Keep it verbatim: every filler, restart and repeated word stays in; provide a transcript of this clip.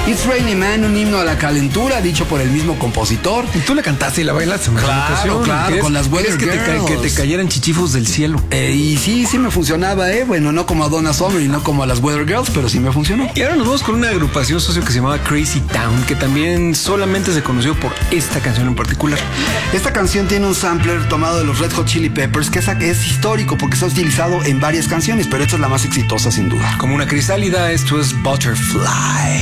It's Raining Man, un himno a la calentura, dicho por el mismo compositor. Y tú la cantaste y la bailaste. Claro, claro, con las Weather que te, ca- que te cayeran chichifos del cielo. Eh, y sí, sí me funcionaba, ¿eh? Bueno, no como a Donna Summer y no como a las Weather Girls, pero sí me funcionó. Y ahora nos vamos con una agrupación socio que se llamaba Crazy Town, que también solamente se conoció por esta canción en particular. Esta canción tiene un sampler tomado de los Red Hot Chili Peppers, que es, es histórico porque está utilizado en varias canciones, pero esta es la más exitosa sin duda. Como una crisálida, esto es Butterfly.